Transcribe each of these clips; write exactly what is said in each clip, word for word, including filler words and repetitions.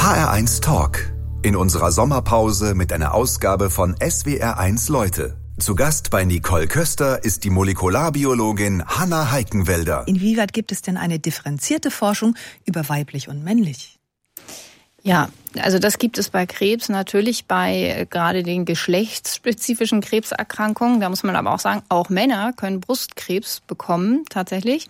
H R eins Talk. In unserer Sommerpause mit einer Ausgabe von S W R eins Leute. Zu Gast bei Nicole Köster ist die Molekularbiologin Hanna Heikenwälder. Inwieweit gibt es denn eine differenzierte Forschung über weiblich und männlich? Ja, also das gibt es bei Krebs natürlich bei gerade den geschlechtsspezifischen Krebserkrankungen. Da muss man aber auch sagen, auch Männer können Brustkrebs bekommen tatsächlich.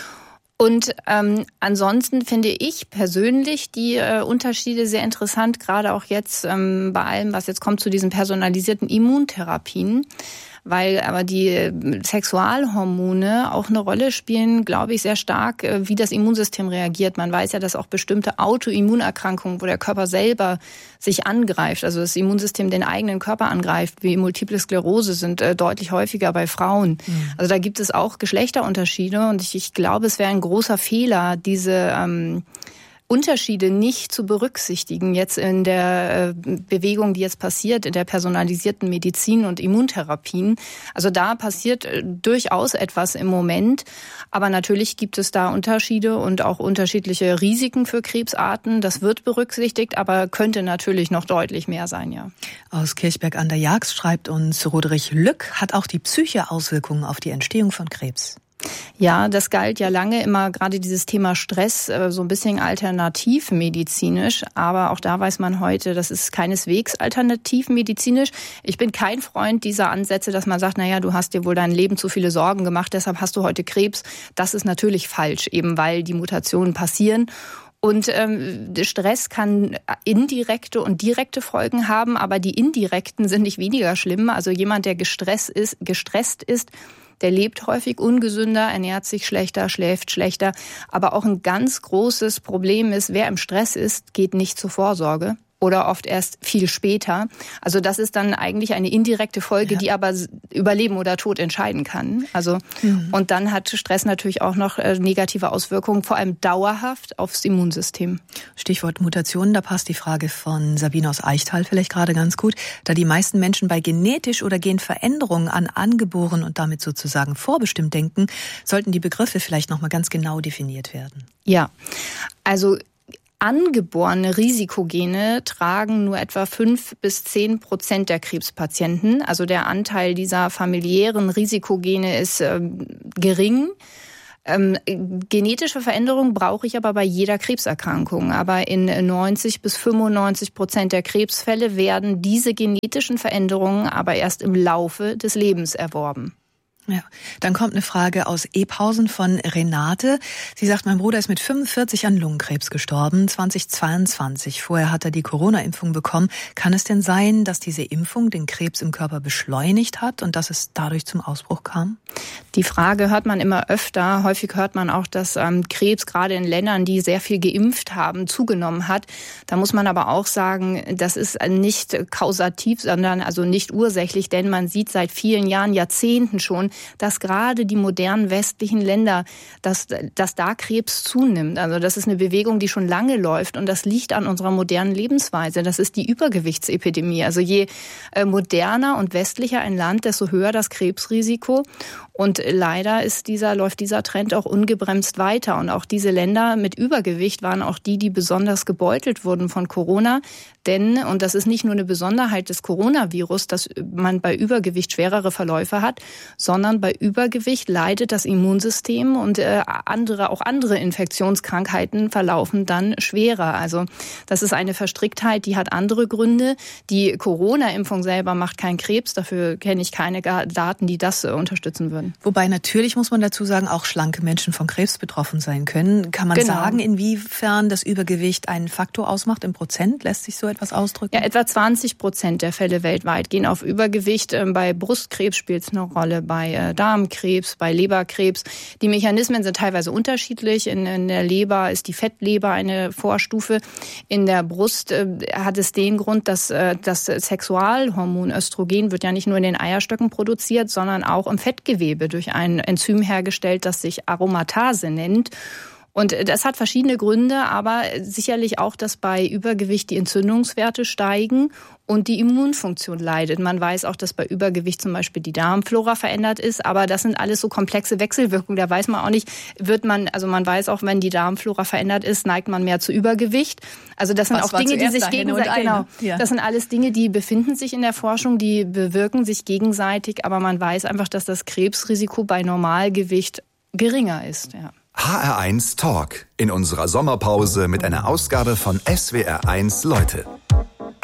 Und ähm, ansonsten finde ich persönlich die äh, Unterschiede sehr interessant, gerade auch jetzt ähm, bei allem, was jetzt kommt zu diesen personalisierten Immuntherapien, weil aber die Sexualhormone auch eine Rolle spielen, glaube ich, sehr stark, wie das Immunsystem reagiert. Man weiß ja, dass auch bestimmte Autoimmunerkrankungen, wo der Körper selber sich angreift, also das Immunsystem den eigenen Körper angreift, wie Multiple Sklerose, sind äh, deutlich häufiger bei Frauen. Mhm. Also da gibt es auch Geschlechterunterschiede und ich, ich glaube, es wäre ein großer Fehler, diese ähm, Unterschiede nicht zu berücksichtigen jetzt in der Bewegung, die jetzt passiert, in der personalisierten Medizin und Immuntherapien. Also da passiert durchaus etwas im Moment, aber natürlich gibt es da Unterschiede und auch unterschiedliche Risiken für Krebsarten. Das wird berücksichtigt, aber könnte natürlich noch deutlich mehr sein, ja. Aus Kirchberg an der Jagst schreibt uns Roderich Lück, hat auch die Psyche Auswirkungen auf die Entstehung von Krebs? Ja, das galt ja lange immer, gerade dieses Thema Stress, so ein bisschen alternativmedizinisch. Aber auch da weiß man heute, das ist keineswegs alternativmedizinisch. Ich bin kein Freund dieser Ansätze, dass man sagt, naja, du hast dir wohl dein Leben zu viele Sorgen gemacht, deshalb hast du heute Krebs. Das ist natürlich falsch, eben weil die Mutationen passieren. Und ähm, Stress kann indirekte und direkte Folgen haben, aber die indirekten sind nicht weniger schlimm. Also jemand, der gestresst ist, gestresst ist, der lebt häufig ungesünder, ernährt sich schlechter, schläft schlechter. Aber auch ein ganz großes Problem ist, wer im Stress ist, geht nicht zur Vorsorge. Oder oft erst viel später. Also das ist dann eigentlich eine indirekte Folge, ja, die aber über Leben oder Tod entscheiden kann. Also mhm. Und dann hat Stress natürlich auch noch negative Auswirkungen, vor allem dauerhaft aufs Immunsystem. Stichwort Mutationen, da passt die Frage von Sabine aus Eichtal vielleicht gerade ganz gut. Da die meisten Menschen bei genetisch oder Genveränderungen an angeboren und damit sozusagen vorbestimmt denken, sollten die Begriffe vielleicht nochmal ganz genau definiert werden. Ja, also angeborene Risikogene tragen nur etwa fünf bis zehn Prozent der Krebspatienten. Also der Anteil dieser familiären Risikogene ist ähm, gering. Ähm, genetische Veränderungen brauche ich aber bei jeder Krebserkrankung. Aber in neunzig bis fünfundneunzig Prozent der Krebsfälle werden diese genetischen Veränderungen aber erst im Laufe des Lebens erworben. Ja, dann kommt eine Frage aus Ebhausen von Renate. Sie sagt, mein Bruder ist mit fünfundvierzig an Lungenkrebs gestorben, zweitausendzweiundzwanzig. Vorher hat er die Corona-Impfung bekommen. Kann es denn sein, dass diese Impfung den Krebs im Körper beschleunigt hat und dass es dadurch zum Ausbruch kam? Die Frage hört man immer öfter. Häufig hört man auch, dass ähm, Krebs gerade in Ländern, die sehr viel geimpft haben, zugenommen hat. Da muss man aber auch sagen, das ist nicht kausativ, sondern also nicht ursächlich, denn man sieht seit vielen Jahren, Jahrzehnten schon, dass gerade die modernen westlichen Länder, dass, dass da Krebs zunimmt. Also das ist eine Bewegung, die schon lange läuft und das liegt an unserer modernen Lebensweise. Das ist die Übergewichtsepidemie. Also je äh, moderner und westlicher ein Land, desto höher das Krebsrisiko. Und leider ist dieser, läuft dieser Trend auch ungebremst weiter. Und auch diese Länder mit Übergewicht waren auch die, die besonders gebeutelt wurden von Corona. Denn, und das ist nicht nur eine Besonderheit des Coronavirus, dass man bei Übergewicht schwerere Verläufe hat, sondern bei Übergewicht leidet das Immunsystem und äh, andere, auch andere Infektionskrankheiten verlaufen dann schwerer. Also das ist eine Verstricktheit, die hat andere Gründe. Die Corona-Impfung selber macht keinen Krebs. Dafür kenne ich keine Daten, die das äh, unterstützen würden. Wobei natürlich, muss man dazu sagen, auch schlanke Menschen von Krebs betroffen sein können. Kann man genau sagen, inwiefern das Übergewicht einen Faktor ausmacht? Im Prozent lässt sich so etwas ausdrücken? Ja, etwa zwanzig Prozent der Fälle weltweit gehen auf Übergewicht. Bei Brustkrebs spielt es eine Rolle, bei Darmkrebs, bei Leberkrebs. Die Mechanismen sind teilweise unterschiedlich. In, in der Leber ist die Fettleber eine Vorstufe. In der Brust äh, hat es den Grund, dass äh, das Sexualhormon Östrogen wird ja nicht nur in den Eierstöcken produziert, sondern auch im Fettgewebe durch ein Enzym hergestellt, das sich Aromatase nennt. Und das hat verschiedene Gründe, aber sicherlich auch, dass bei Übergewicht die Entzündungswerte steigen und die Immunfunktion leidet. Man weiß auch, dass bei Übergewicht zum Beispiel die Darmflora verändert ist, aber das sind alles so komplexe Wechselwirkungen. Da weiß man auch nicht, wird man, also man weiß auch, wenn die Darmflora verändert ist, neigt man mehr zu Übergewicht. Also das sind Was auch Dinge, die sich gegenseitig, genau, ja. das sind alles Dinge, die befinden sich in der Forschung, die bewirken sich gegenseitig, aber man weiß einfach, dass das Krebsrisiko bei Normalgewicht geringer ist, ja. H R eins Talk in unserer Sommerpause mit einer Ausgabe von S W R eins Leute.